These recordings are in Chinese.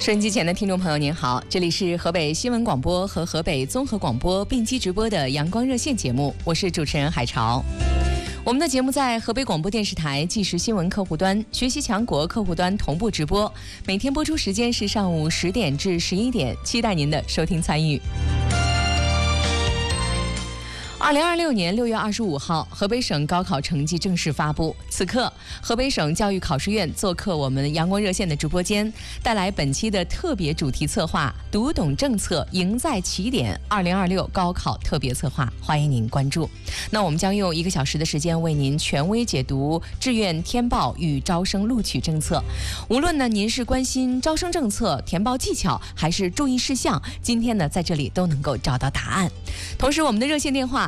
收音机前的听众朋友您好，这里是河北新闻广播和河北综合广播并机直播的阳光热线节目，我是主持人海潮。我们的节目在河北广播电视台即时新闻客户端、学习强国客户端同步直播，每天播出时间是上午10点至11点，期待您的收听参与。2026年6月25号，河北省高考成绩正式发布。此刻，河北省教育考试院做客我们阳光热线的直播间，带来本期的特别主题策划“读懂政策，赢在起点 ”2026高考特别策划，欢迎您关注。那我们将用1个小时的时间为您权威解读志愿填报与招生录取政策。无论呢您是关心招生政策、填报技巧，还是注意事项，今天呢在这里都能够找到答案。同时，我们的热线电话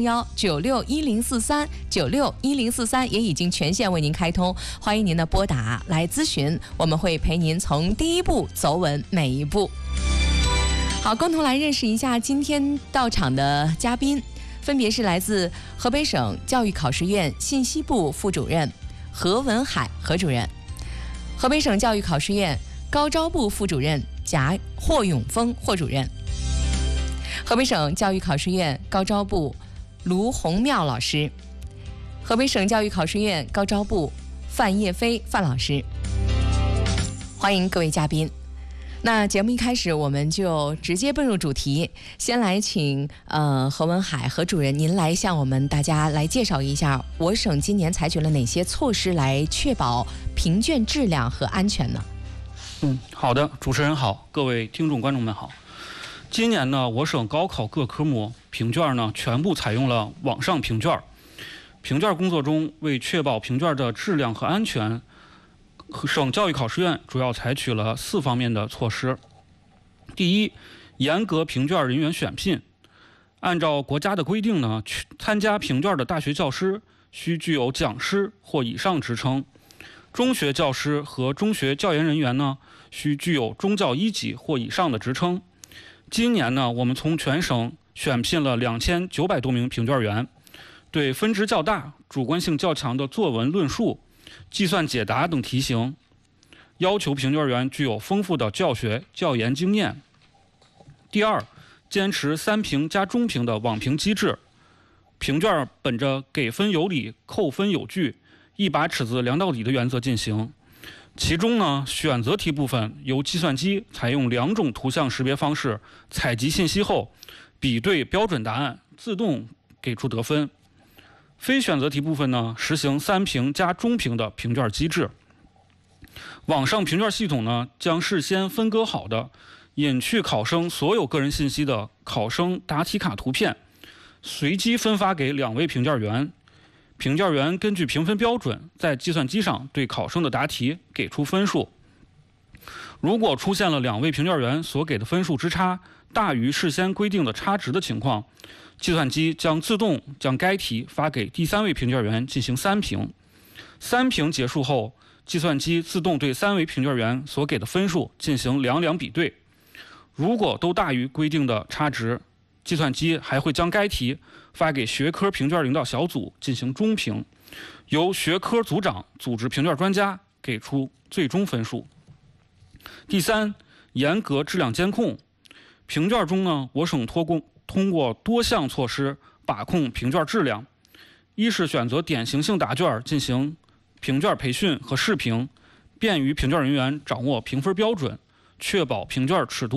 0311961043，961043也已经全线为您开通，欢迎您的拨打来咨询，我们会陪您从第一步走稳每一步。好，共同来认识一下今天到场的嘉宾，分别是来自河北省教育考试院信息部副主任何文海何主任，河北省教育考试院高招部副主任霍永峰霍主任，河北省教育考试院高招部卢洪妙老师，河北省教育考试院高招部范叶飞范老师，欢迎各位嘉宾。那节目一开始，我们就直接奔入主题，先来请何文海何主任，您来向我们大家来介绍一下，我省今年采取了哪些措施来确保评卷质量和安全呢？ 好的，主持人好，各位听众观众们好。今年呢，我省高考各科目评卷呢全部采用了网上评卷。评卷工作中，为确保评卷的质量和安全，省教育考试院主要采取了4方面的措施。第一，严格评卷人员选聘。按照国家的规定呢，参加评卷的大学教师需具有讲师或以上职称，中学教师和中学教研人员呢需具有中教1级或以上的职称。今年呢，我们从全省选聘了2900多名评卷员，对分值较大、主观性较强的作文论述、计算解答等题型，要求评卷员具有丰富的教学教研经验。第二，坚持3评加中评的网评机制，评卷本着给分有理、扣分有据、一把尺子量到底的原则进行。其中呢，选择题部分由计算机采用2种图像识别方式采集信息后，比对标准答案，自动给出得分。非选择题部分呢，实行3评加中评的评卷机制。网上评卷系统呢，将事先分割好的隐去考生所有个人信息的考生答题卡图片，随机分发给2位评卷员。评卷员根据评分标准，在计算机上对考生的答题给出分数。如果出现了2位评卷员所给的分数之差大于事先规定的差值的情况，计算机将自动将该题发给第3位评卷员进行3评。3评结束后，计算机自动对3位评卷员所给的分数进行两比对。如果都大于规定的差值，计算机还会将该题发给学科评卷领导小组进行中评，由学科组长组织评卷专家给出最终分数。第三，严格质量监控。评卷中呢，我省通过多项措施把控评卷质量。一是选择典型性答卷进行评卷培训和试评，便于评卷人员掌握评分标准，确保评卷尺度